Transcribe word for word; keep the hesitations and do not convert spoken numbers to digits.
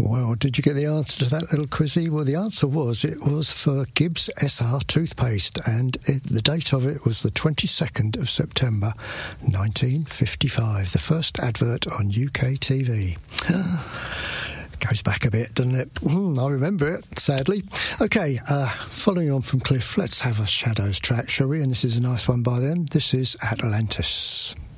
Well, did you get the answer to that little quizzy? Well, the answer was it was for Gibbs S R toothpaste, and it, the date of it was the twenty-second of September nineteen fifty-five, the first advert on U K T V. Goes back a bit, doesn't it? Mm, I remember it, sadly. OK, uh, following on from Cliff, let's have a Shadows track, shall we? And this is a nice one by them. This is Atlantis.